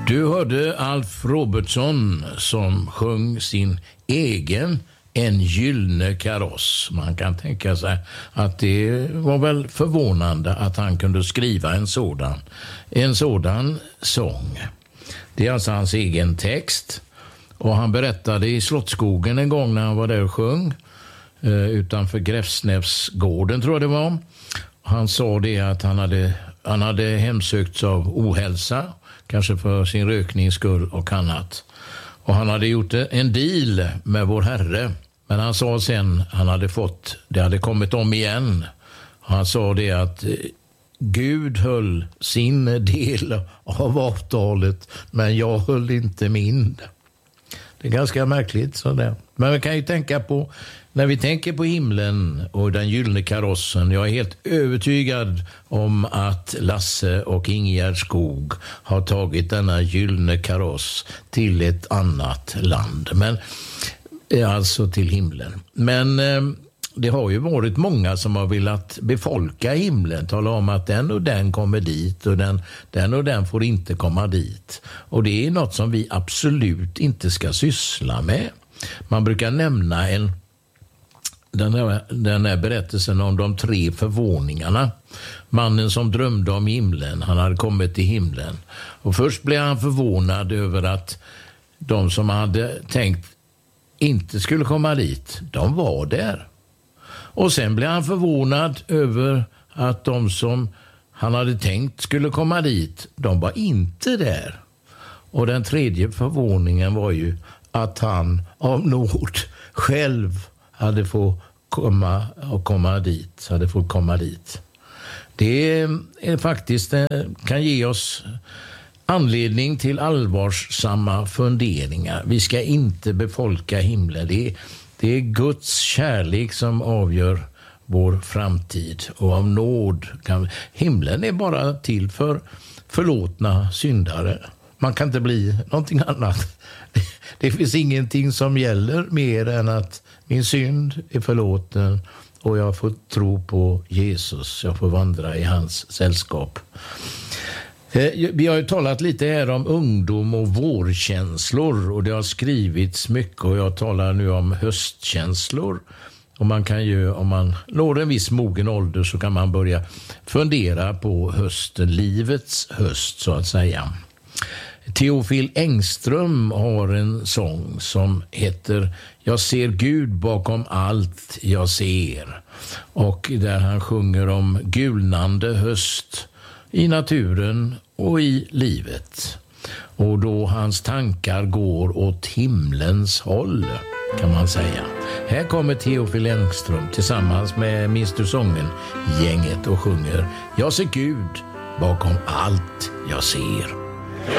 Du hörde Alf Robertson som sjöng sin egen En gyllene kaross. Man kan tänka sig att det var väl förvånande att han kunde skriva en sådan sång. Det är alltså hans egen text. Och han berättade i Slottsskogen en gång när han var där och sjöng utanför Gräfsnäsgården tror jag det var. Han sa det att han hade hemsökts av ohälsa, kanske för sin röknings skull och annat. Och han hade gjort en deal med vår Herre. Men han sa sen, det hade kommit om igen. Han sa det att Gud höll sin del av avtalet, men jag höll inte min. Det är ganska märkligt sådär. Men vi kan ju tänka på, när vi tänker på himlen och den gyllene karossen, jag är helt övertygad om att Lasse och Ingegerd Skog har tagit denna gyllene kaross till ett annat land. Men alltså till himlen. Men det har ju varit många som har velat befolka himlen, tala om att den och den kommer dit och den och den får inte komma dit. Och det är något som vi absolut inte ska syssla med. Man brukar nämna den här berättelsen om de 3 förvåningarna. Mannen som drömde om himlen, han hade kommit till himlen. Och först blev han förvånad över att de som hade tänkt inte skulle komma dit, de var där. Och sen blev han förvånad över att de som han hade tänkt skulle komma dit, de var inte där. Och den tredje förvåningen var ju att han av nåd själv hade fått komma dit. Det är faktiskt, kan ge oss anledning till allvarsamma funderingar. Vi ska inte befolka himlen. Det är Guds kärlek som avgör vår framtid. Och av nåd himlen är bara till för förlåtna syndare. Man kan inte bli någonting annat. Det finns ingenting som gäller mer än att min synd är förlåten och jag får tro på Jesus. Jag får vandra i hans sällskap. Vi har ju talat lite här om ungdom och vårkänslor och det har skrivits mycket och jag talar nu om höstkänslor. Och man kan ju, om man når en viss mogen ålder så kan man börja fundera på hösten, livets höst så att säga. Teofil Engström har en sång som heter Jag ser Gud bakom allt jag ser. Och där han sjunger om gulnande höst i naturen och i livet. Och då hans tankar går åt himlens håll kan man säga. Här kommer Teofil Engström tillsammans med Minns du sången gänget och sjunger Jag ser Gud bakom allt jag ser.